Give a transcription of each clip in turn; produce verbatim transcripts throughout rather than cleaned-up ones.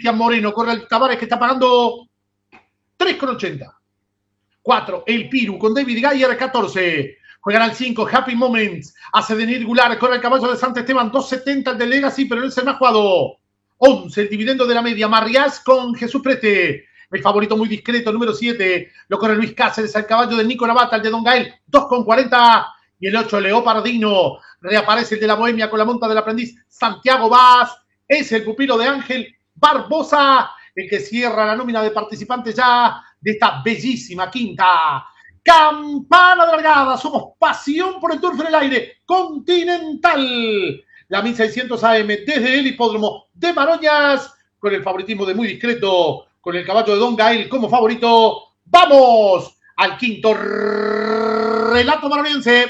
Cristian Moreno. Corre el Tavares que está pagando tres con ochenta. cuatro, el Piru con David Gayer, catorce. Juegan al cinco, Happy Moments. Hace Denir Goulart, corre el caballo de Santo Esteban, dos setenta el de Legacy, pero no es el más jugado. once, el dividendo de la media, Marriás con Jesús Prete. El favorito muy discreto, número siete, lo corre Luis Cáceres, el caballo de Nico Navata, el de Don Gael, dos con cuarenta. Y el ocho, Leopardino. Reaparece el de la Bohemia con la monta del aprendiz, Santiago Vaz. Es el pupilo de Ángel Barbosa, el que cierra la nómina de participantes ya de esta bellísima quinta. Campana de largada, somos pasión por el turf en el aire, Continental. La mil seiscientos A M desde el hipódromo de Maroñas, con el favoritismo de muy discreto, con el caballo de Don Gael como favorito. ¡Vamos al quinto relato maroniense!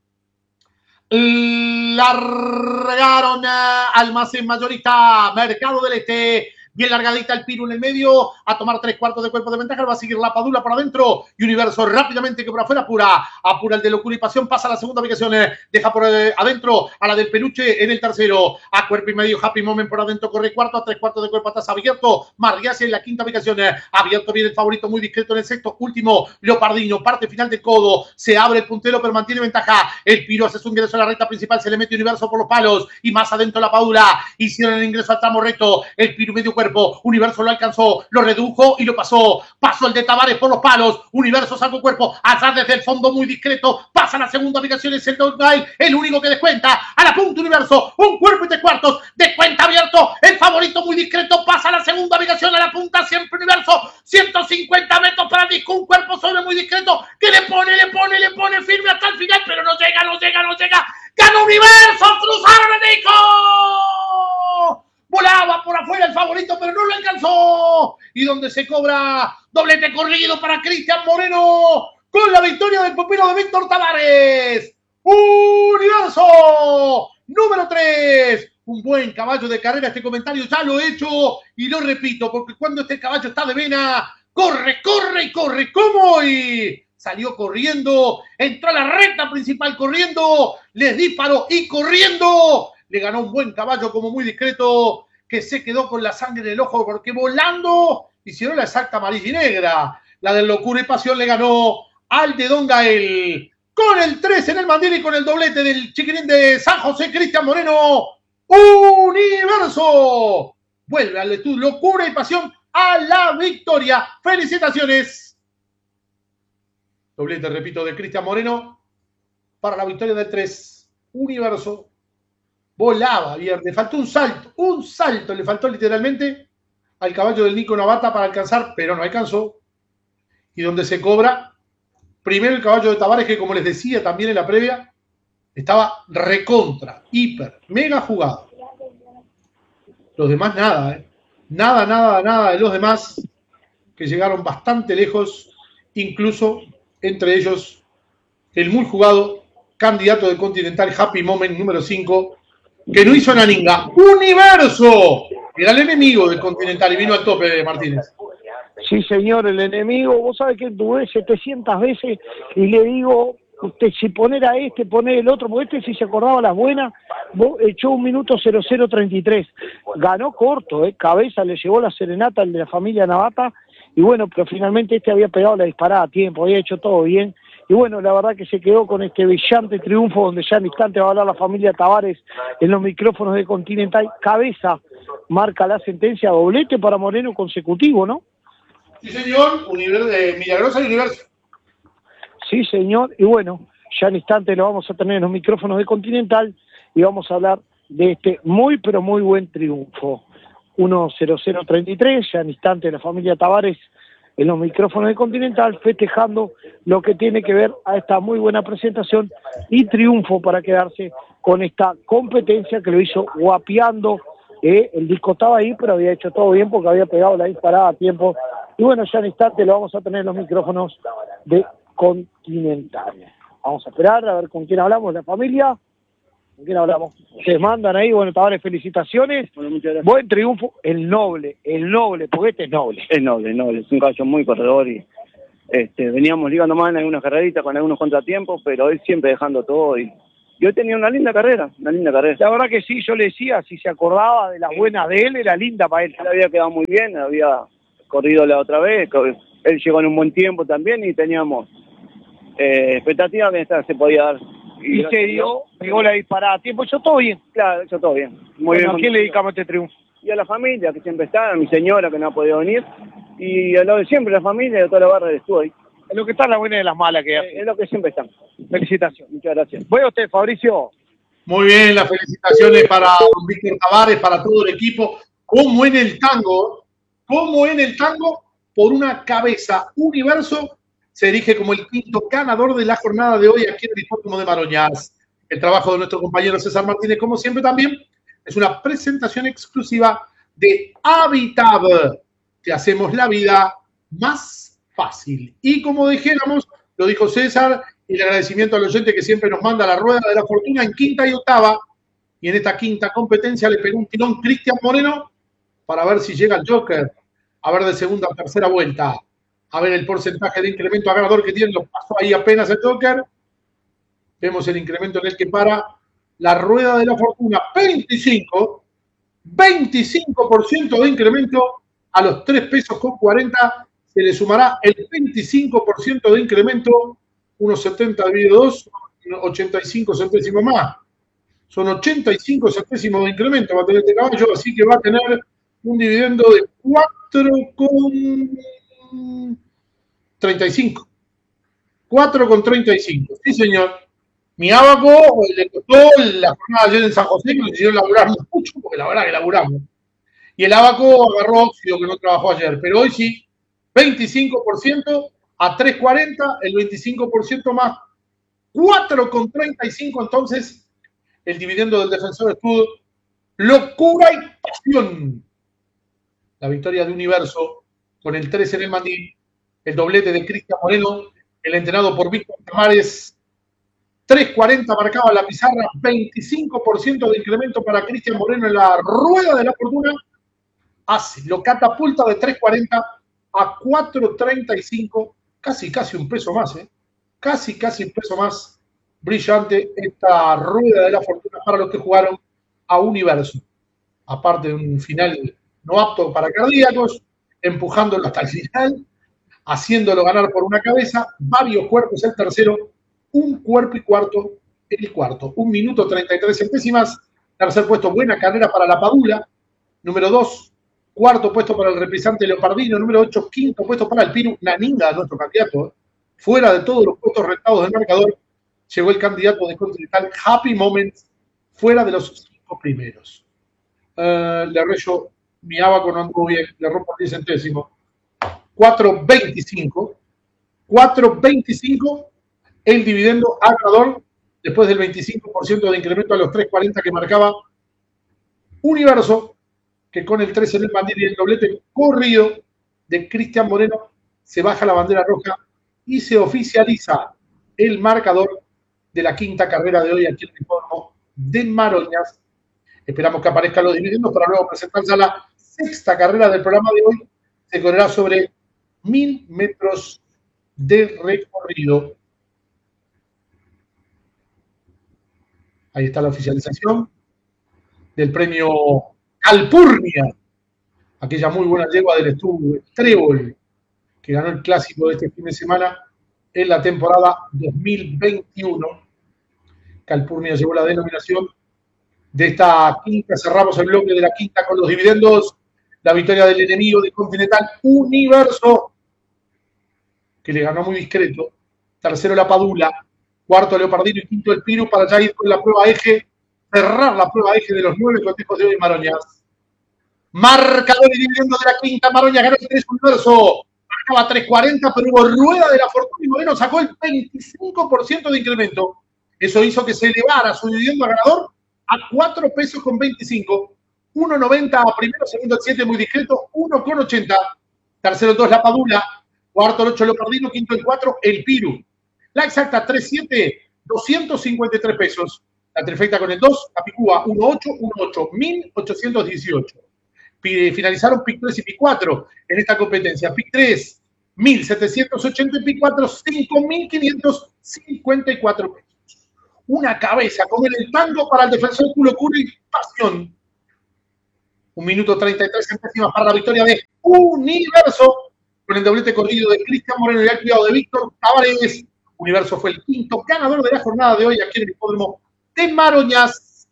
Largaron Almacén Mayorista, Mercado del Este. Bien largadita el Piru en el medio, a tomar tres cuartos de cuerpo de ventaja, va a seguir la Padula por adentro, y Universo rápidamente que por afuera apura, apura el de Locura y Pasión, pasa a la segunda ubicación, deja por adentro a la del Peluche en el tercero, a cuerpo y medio, Happy Moment por adentro, corre cuarto, a tres cuartos de cuerpo atrás, abierto, Marriás en la quinta ubicación, abierto viene el favorito muy discreto en el sexto, último, Leopardino, parte final del codo, se abre el puntero pero mantiene ventaja, el Piru hace su ingreso a la recta principal, se le mete Universo por los palos, y más adentro la Padula, hicieron el ingreso al tramo recto, el Piru medio cuerpo, Universo lo alcanzó, lo redujo y lo pasó. Pasó el de Tavares por los palos. Universo sacó cuerpo, atrás desde el fondo muy discreto. Pasa la segunda ubicación, es el Don Gael, el único que descuenta. A la punta Universo, un cuerpo y tres cuartos. Descuenta abierto, el favorito muy discreto. Pasa a la segunda ubicación, a la punta siempre Universo. ciento cincuenta metros para disco, un cuerpo sobre muy discreto. Que le pone, le pone, le pone firme hasta el final, pero no llega, no llega, no llega. ¡Gana Universo! ¡Cruzaron el disco! Volaba por afuera el favorito, pero no lo alcanzó. Y donde se cobra doblete corrido para Cristian Moreno, con la victoria del pupilo de Víctor Tavares. Universo número tres. Un buen caballo de carrera. Este comentario ya lo he hecho y lo repito, porque cuando este caballo está de vena, corre, corre y corre. ¿Cómo hoy? Salió corriendo, entró a la recta principal corriendo, les disparó y corriendo. Le ganó un buen caballo como muy discreto, que se quedó con la sangre en el ojo, porque volando hicieron la exacta amarilla y negra. La del Locura y Pasión le ganó al de Don Gael. Con el tres en el mandil y con el doblete del chiquirín de San José, Cristian Moreno. Universo vuelve al estudio Locura y Pasión a la victoria. ¡Felicitaciones! Doblete, repito, de Cristian Moreno para la victoria del tres. Universo volaba bien, le faltó un salto, un salto le faltó literalmente al caballo del Nico Navata para alcanzar, pero no alcanzó. Y donde se cobra, primero el caballo de Tavares, que como les decía también en la previa, estaba recontra, hiper, mega jugado. Los demás nada, ¿eh? Nada, nada, nada de los demás, que llegaron bastante lejos, incluso entre ellos el muy jugado candidato de Continental, Happy Moment número cinco, que no hizo naninga. Universo era el enemigo del Continental y vino al tope, Martínez. Sí, señor, el enemigo. Vos sabés que dudé setecientas veces y le digo, usted si poner a este, poner el otro, porque este si se acordaba las buenas, vos echó un minuto cero cero treinta y tres. Ganó corto, ¿eh? Cabeza, le llevó la serenata al de la familia Navata, y bueno, pero finalmente este había pegado la disparada a tiempo, había hecho todo bien. Y bueno, la verdad que se quedó con este brillante triunfo, donde ya en instante va a hablar la familia Tavares en los micrófonos de Continental. Cabeza marca la sentencia, doblete para Moreno consecutivo, ¿no? Sí, señor, Universo, eh, Milagrosa y Universo. Sí, señor, y bueno, ya en instante lo vamos a tener en los micrófonos de Continental y vamos a hablar de este muy, pero muy buen triunfo. uno cero cero treinta y tres, ya en instante la familia Tavares en los micrófonos de Continental, festejando lo que tiene que ver a esta muy buena presentación y triunfo para quedarse con esta competencia que lo hizo guapeando. Eh, el disco estaba ahí, pero había hecho todo bien porque había pegado la disparada a tiempo. Y bueno, ya en instante lo vamos a tener en los micrófonos de Continental. Vamos a esperar a ver con quién hablamos, la familia. ¿Con quién hablamos? Se mandan ahí, bueno, Tavares, felicitaciones. Bueno, muchas gracias. Buen triunfo, el noble, el noble, porque este es noble. Es noble, noble, es un caballo muy corredor y este, veníamos ligando más en algunas carreritas con algunos contratiempos, pero él siempre dejando todo y Y hoy tenía una linda carrera, una linda carrera. La verdad que sí, yo le decía, si se acordaba de las buenas de él, era linda para él. Él había quedado muy bien, había corrido la otra vez, él llegó en un buen tiempo también y teníamos eh, expectativa que esta se podía dar. Y, y se dio, pegó la disparada a tiempo, hizo todo bien. Claro, hizo todo bien. Muy bueno, bien. ¿A quién le dedicamos este triunfo? Y a la familia que siempre está, a mi señora que no ha podido venir, y a lo de siempre, la familia de toda la barra estuvo ahí. Es lo que está en la buena y de las malas que hace. Es, es lo que siempre están. Felicitaciones. Muchas gracias. Voy a usted, Fabricio. Muy bien, las felicitaciones para don Víctor Tavares, para todo el equipo. Como en el tango, como en el tango, por una cabeza, Universo se erige como el quinto ganador de la jornada de hoy aquí en el Hipódromo de Maroñas. El trabajo de nuestro compañero César Martínez, como siempre también, es una presentación exclusiva de Habitab. Te hacemos la vida más fácil. Y como dijéramos, lo dijo César, y el agradecimiento al oyente que siempre nos manda la rueda de la fortuna en quinta y octava. Y en esta quinta competencia le pegó un tirón Cristian Moreno para ver si llega el Joker. A ver de segunda a tercera vuelta. A ver el porcentaje de incremento a ganador que tiene. Lo pasó ahí apenas el Joker. Vemos el incremento en el que para la rueda de la fortuna. veinticinco. veinticinco por ciento de incremento a los tres pesos con cuarenta. Se le sumará el veinticinco por ciento de incremento. Unos setenta dividido dos. ochenta y cinco centésimos más. Son ochenta y cinco centésimos de incremento va a tener este caballo, así que va a tener un dividendo de cuatro con treinta y cinco. cuatro con treinta y cinco. Sí, señor. Mi Abaco le costó la jornada ayer en San José, que lo hicieron laburar mucho, porque la verdad que laburamos. Y el Abaco agarró óxido que no trabajó ayer, pero hoy sí, veinticinco por ciento a tres cuarenta, el veinticinco por ciento más cuatro con treinta y cinco, entonces el dividendo del Defensor Escudo, locura y pasión. La victoria de Universo con el tres en el mandil, el doblete de Cristian Moreno, el entrenado por Víctor Tavares, tres cuarenta marcaba la pizarra, veinticinco por ciento de incremento para Cristian Moreno en la rueda de la fortuna, hace, lo catapulta de tres cuarenta a cuatro treinta y cinco, casi, casi un peso más, ¿eh? Casi, casi un peso más. Brillante esta rueda de la fortuna para los que jugaron a Universo. Aparte de un final no apto para cardíacos, empujándolo hasta el final, haciéndolo ganar por una cabeza, varios cuerpos el tercero, un cuerpo y cuarto el cuarto. Un minuto treinta y tres centésimas. Tercer puesto, buena carrera para la Padula. Número dos, cuarto puesto para el reprisante Leopardino. Número ocho, quinto puesto para el Piru. Naninga, nuestro candidato, fuera de todos los puestos rentados del marcador. Llegó el candidato de Continental, Happy Moments, fuera de los cinco primeros. Uh, le arreyo, mi Abaco no anduvo bien, le rompo diez centésimos. cuatro veinticinco. cuatro veinticinco, el dividendo a ganador, después del veinticinco por ciento de incremento a los tres cuarenta que marcaba Universo, que con el tres en el mandil y el doblete corrido de Cristian Moreno, se baja la bandera roja y se oficializa el marcador de la quinta carrera de hoy aquí en el Hipódromo de Maroñas. Esperamos que aparezcan los dividendos para luego presentarse a la sexta carrera del programa de hoy. Se correrá sobre mil metros de recorrido. Ahí está la oficialización del premio Calpurnia, aquella muy buena yegua del estudio Trébol, que ganó el clásico de este fin de semana en la temporada dos mil veintiuno. Calpurnia llevó la denominación de esta quinta. Cerramos el bloque de la quinta con los dividendos. La victoria del enemigo de Continental, Universo, que le ganó muy discreto. Tercero la Padula, cuarto Leopardino y quinto el Piru, para ya ir con la prueba eje, cerrar la prueba eje de los nueve cotejos de hoy Maroñas. Marcador y dividendo de la quinta, Maroñas ganó el tres Universo. Marcaba tres cuarenta, pero hubo rueda de la fortuna y Moreno sacó el veinticinco por ciento de incremento. Eso hizo que se elevara su dividendo a ganador a cuatro pesos con veinticinco. uno noventa a primero, segundo el siete muy discreto, uno con ochenta. Tercero el dos la Padula, cuarto el ocho Leopardino, quinto el cuatro el Piru. La exacta tres siete, doscientos cincuenta y tres pesos. La trifecta con el dos, Capicúa uno ocho, uno ocho, mil ochocientos dieciocho. Finalizaron Pic tres y Pic cuatro en esta competencia. Pic tres, mil setecientos ochenta y Pic cuatro, cinco mil quinientos cincuenta y cuatro pesos. una cabeza, comer el tango para el defensor Culo Cura y Pasión. Un minuto treinta y tres centésimas para la victoria de Universo, con el doblete corrido de Cristian Moreno y el cuidado de Víctor Tavares. Universo fue el quinto ganador de la jornada de hoy aquí en el hipódromo de Maroñas.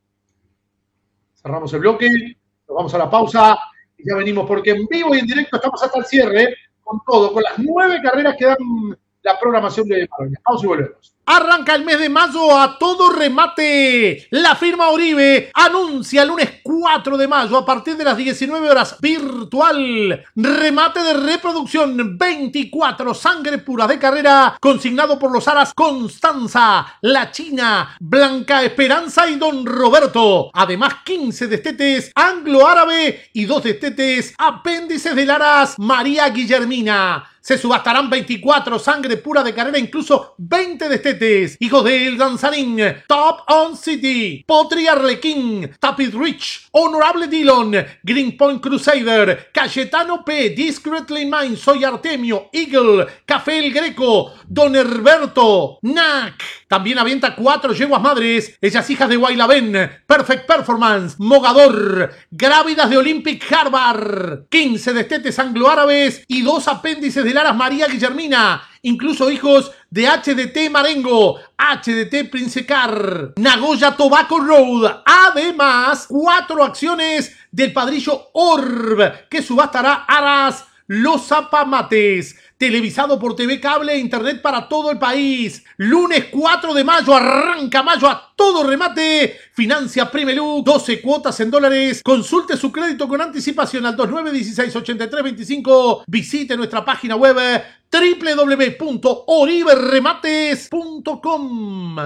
Cerramos el bloque, nos vamos a la pausa y ya venimos porque en vivo y en directo estamos hasta el cierre con todo, con las nueve carreras que dan la programación de Maroñas. Pausa y volvemos. Arranca el mes de mayo a todo remate. La firma Oribe anuncia el lunes cuatro de mayo a partir de las diecinueve horas virtual. Remate de reproducción veinticuatro, sangre pura de carrera, consignado por los aras Constanza, La China, Blanca Esperanza y Don Roberto. Además quince destetes anglo-árabe y dos destetes apéndices del aras María Guillermina. Se subastarán veinticuatro, sangre pura de carrera, incluso veinte destetes. Hijos de El Danzarín, Top On City, Potri Arlequín, Tapit Rich, Honorable Dillon, Greenpoint Crusader, Cayetano P, Discreetly Mine, Soy Artemio, Eagle, Café El Greco, Don Herberto, Nac. También avienta cuatro yeguas madres, ellas hijas de Guaylabén, Perfect Performance, Mogador, Grávidas de Olympic Harvard, quince destetes anglo-árabes y dos apéndices de Laras María Guillermina, incluso hijos de H D T Marengo, H D T Princecar, Nagoya Tobacco Road. Además, cuatro acciones del padrillo Orb, que subastará aras Los Zapamates. Televisado por T V Cable e Internet para todo el país. Lunes cuatro de mayo, arranca mayo a todo remate. Financia Primelux, doce cuotas en dólares. Consulte su crédito con anticipación al dos nueve uno seis ocho tres dos cinco. Visite nuestra página web doble u doble u doble u punto oribe remates punto com.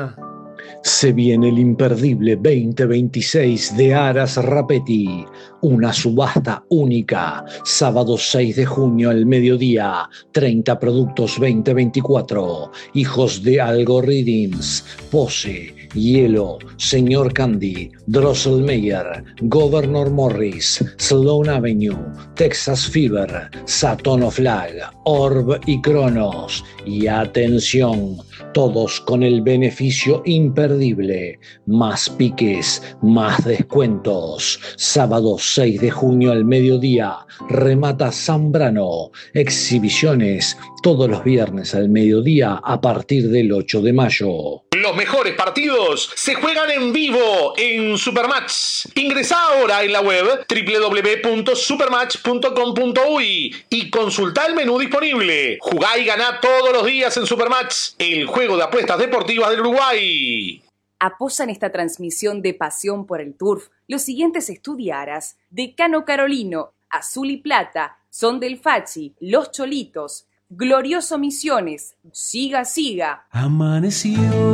Se viene el imperdible veinte veintiséis de Aras Rapetti, una subasta única, sábado seis de junio al mediodía, treinta productos veinte veinticuatro, hijos de Algorithms, Pose, Hielo, Señor Candy, Drosselmeyer, Governor Morris, Sloan Avenue, Texas Fever, Saturn Flag, Orb y Cronos. Y atención, todos con el beneficio imperdible, más piques, más descuentos. Sábado seis de junio al mediodía, remata Zambrano. Exhibiciones todos los viernes al mediodía a partir del ocho de mayo. Los mejores partidos se juegan en vivo en Supermatch. Ingresá ahora en la web doble u doble u doble u punto supermatch punto com punto uy y consultá el menú disponible. Jugá y ganá todos los días en Supermatch, el juego de apuestas deportivas del Uruguay. Apoyan esta transmisión de Pasión por el Turf los siguientes estudiaras: Decano Carolino, Azul y Plata, Son del Fachi, Los Cholitos, Glorioso Misiones, Siga Siga. Amaneció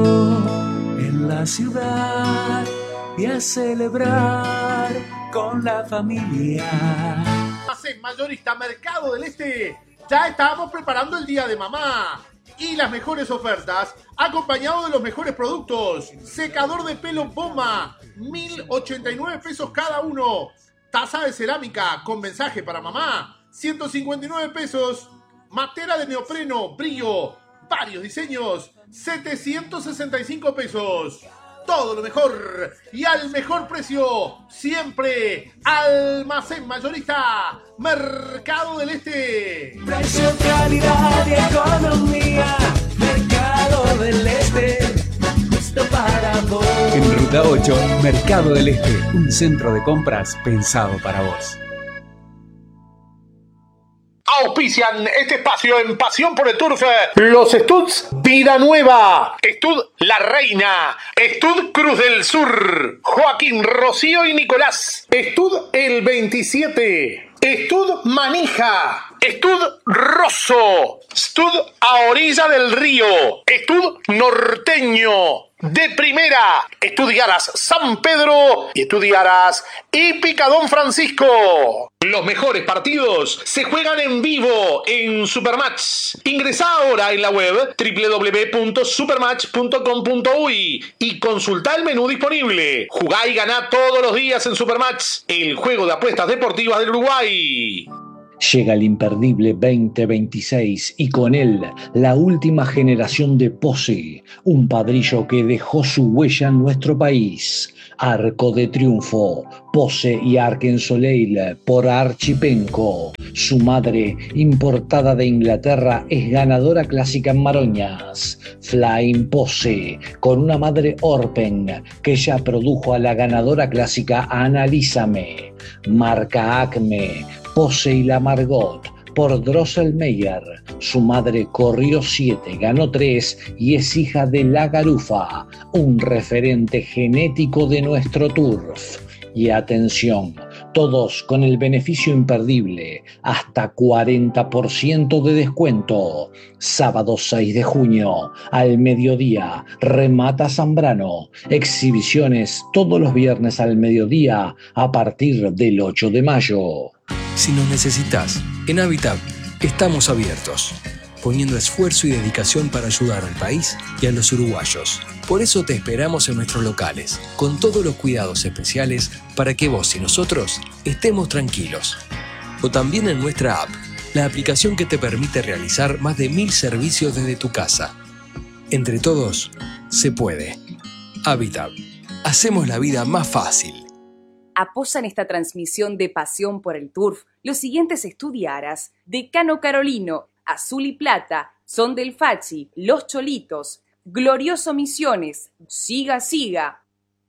en la ciudad y a celebrar con la familia. Almacén Mayorista Mercado del Este, ya estábamos preparando el Día de Mamá y las mejores ofertas, acompañado de los mejores productos. Secador de pelo Poma, mil ochenta y nueve pesos cada uno. Taza de cerámica con mensaje para mamá, ciento cincuenta y nueve pesos. Matera de neopreno, brillo, varios diseños, setecientos sesenta y cinco pesos. Todo lo mejor y al mejor precio, siempre. Almacén Mayorista Mercado del Este. Precio, calidad y economía. Mercado del Este, justo para vos. En Ruta ocho, Mercado del Este, un centro de compras pensado para vos. Auspician este espacio en Pasión por el Turf los Studs Vida Nueva, Stud La Reina, Stud Cruz del Sur, Joaquín, Rocío y Nicolás, Stud El veintisiete, Stud Manija, Stud Rosso, Stud A Orilla del Río, Stud Norteño. De primera, estudiarás San Pedro y estudiarás Hípica Don Francisco. Los mejores partidos se juegan en vivo en Supermatch. Ingresá ahora en la web doble u doble u doble u punto supermatch punto com punto uy y consultá el menú disponible. Jugá y ganá todos los días en Supermatch, el juego de apuestas deportivas del Uruguay. Llega el imperdible veinte veintiséis y con él la última generación de Pose, un padrillo que dejó su huella en nuestro país. Arco de Triunfo, Pose y Arkensoleil por Archipenco. Su madre, importada de Inglaterra, es ganadora clásica en Maroñas. Flying Pose, con una madre Orpen, que ya produjo a la ganadora clásica Analízame. Marca Acme, Pose y la Margot por Drosselmeyer. Su madre corrió siete, ganó tres y es hija de La Garufa, un referente genético de nuestro turf. Y atención, todos con el beneficio imperdible, hasta cuarenta por ciento de descuento. Sábado seis de junio, al mediodía, remata Zambrano. Exhibiciones todos los viernes al mediodía a partir del ocho de mayo. Si nos necesitas, en Habitat estamos abiertos, poniendo esfuerzo y dedicación para ayudar al país y a los uruguayos. Por eso te esperamos en nuestros locales, con todos los cuidados especiales para que vos y nosotros estemos tranquilos. O también en nuestra app, la aplicación que te permite realizar más de mil servicios desde tu casa. Entre todos, se puede. Habitat. Hacemos la vida más fácil. Apoyan esta transmisión de Pasión por el Turf los siguientes estudiaras: Decano Carolino, Azul y Plata, Son del Fachi, Los Cholitos, Glorioso Misiones, Siga Siga.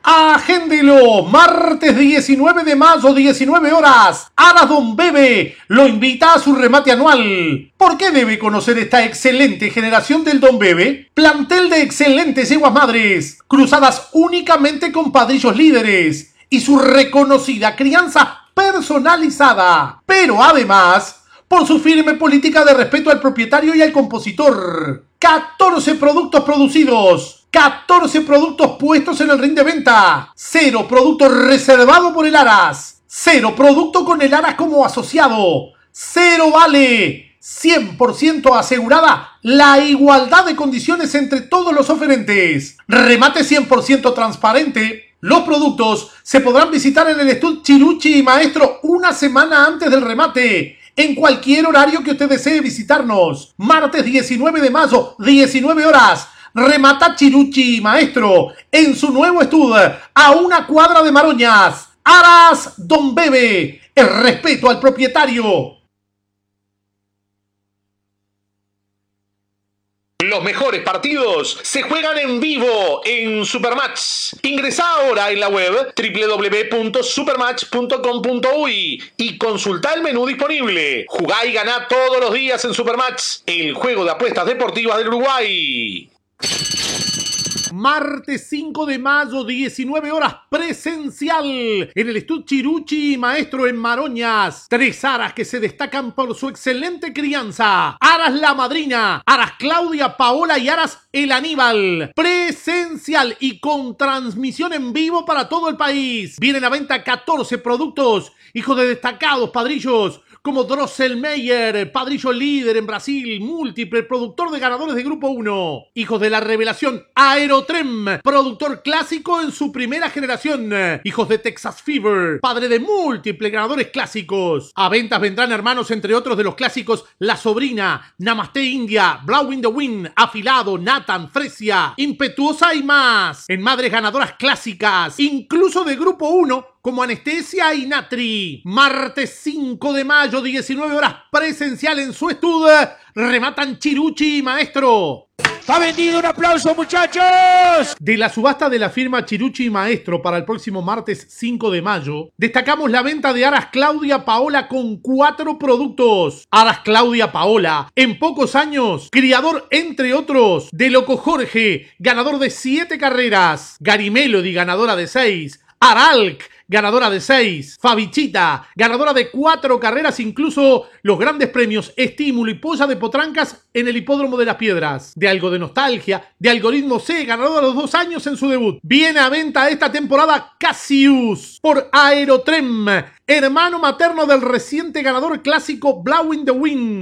Agéndelo, martes diecinueve de mayo, diecinueve horas, Aras Don Bebe lo invita a su remate anual. ¿Por qué debe conocer esta excelente generación del Don Bebe? Plantel de excelentes yeguas madres, cruzadas únicamente con padrillos líderes y su reconocida crianza personalizada, pero además por su firme política de respeto al propietario y al compositor. catorce productos producidos, catorce productos puestos en el ring de venta, cero producto reservado por el Aras, cero producto con el Aras como asociado, cero vale, cien por ciento asegurada la igualdad de condiciones entre todos los oferentes, remate cien por ciento transparente. Los productos se podrán visitar en el estudio Chiruchi y Maestro una semana antes del remate, en cualquier horario que usted desee visitarnos. Martes diecinueve de mayo, diecinueve horas, remata Chiruchi y Maestro en su nuevo estudio a una cuadra de Maroñas. Aras Don Bebe, el respeto al propietario. Los mejores partidos se juegan en vivo en Supermatch. Ingresá ahora en la web doble u doble u doble u punto supermatch punto com punto uy y consultá el menú disponible. Jugá y ganá todos los días en Supermatch, el juego de apuestas deportivas del Uruguay. Martes cinco de mayo, diecinueve horas, presencial en el estudio Chiruchi y Maestro en Maroñas. Tres aras que se destacan por su excelente crianza: Aras la Madrina, Aras Claudia Paola y Aras el Aníbal. Presencial y con transmisión en vivo para todo el país. Vienen a venta catorce productos, hijos de destacados padrillos como Drosselmeyer, padrillo líder en Brasil, múltiple productor de ganadores de Grupo uno. Hijos de la revelación Aerotrem, productor clásico en su primera generación. Hijos de Texas Fever, padre de múltiples ganadores clásicos. A ventas vendrán hermanos entre otros de los clásicos La Sobrina, Namaste India, Blowing the Wind, Afilado, Nathan, Fresia, Impetuosa y más. En madres ganadoras clásicas, incluso de Grupo uno, como Anestesia y Natri. Martes cinco de mayo, diecinueve horas, presencial en su estudio. Rematan Chiruchi y Maestro. ¡Está vendido! ¡Un aplauso, muchachos! De la subasta de la firma Chiruchi y Maestro para el próximo martes cinco de mayo, destacamos la venta de Aras Claudia Paola con cuatro productos. Aras Claudia Paola, en pocos años, criador, entre otros, de Loco Jorge, ganador de siete carreras. Gary Melody, ganadora de seis. Aralc, ganadora de seis. Fabichita, ganadora de cuatro carreras, incluso los grandes premios Estímulo y Polla de Potrancas en el Hipódromo de las Piedras. De Algo de Nostalgia, de Algoritmo C, ganadora de los dos años en su debut. Viene a venta esta temporada Cassius por Aerotrem, hermano materno del reciente ganador clásico Blowing the Wind.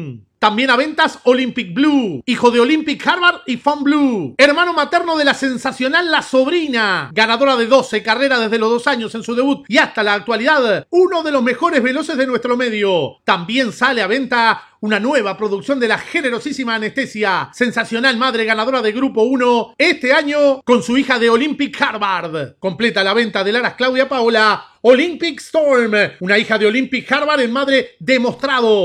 También a ventas Olympic Blue, hijo de Olympic Harvard y Fun Blue. Hermano materno de la sensacional La Sobrina, ganadora de doce carreras desde los dos años en su debut y hasta la actualidad, uno de los mejores veloces de nuestro medio. También sale a venta una nueva producción de la generosísima Anestesia, sensacional madre ganadora de Grupo uno, este año con su hija de Olympic Harvard. Completa la venta de Laras Claudia Paola, Olympic Storm, una hija de Olympic Harvard en madre demostrado.